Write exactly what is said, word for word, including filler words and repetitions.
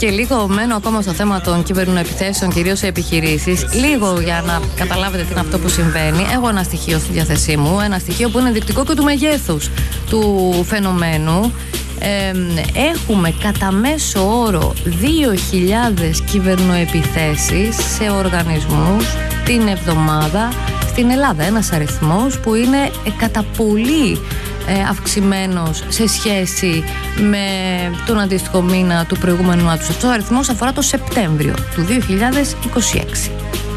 Και λίγο μένω ακόμα στο θέμα των κυβερνοεπιθέσεων, κυρίως σε επιχειρήσεις. Λίγο για να καταλάβετε τι είναι αυτό που συμβαίνει. Έχω ένα στοιχείο στη διάθεσή μου, ένα στοιχείο που είναι ενδεικτικό και του μεγέθους του φαινομένου. Ε, έχουμε κατά μέσο όρο δύο χιλιάδες κυβερνοεπιθέσεις σε οργανισμούς την εβδομάδα στην Ελλάδα. Ένας αριθμός που είναι κατά πολύ ε, αυξημένος σε σχέση με τον αντίστοιχο μήνα του προηγούμενου έτους. Αυτός ο αριθμός αφορά το Σεπτέμβριο του δύο χιλιάδες είκοσι έξι.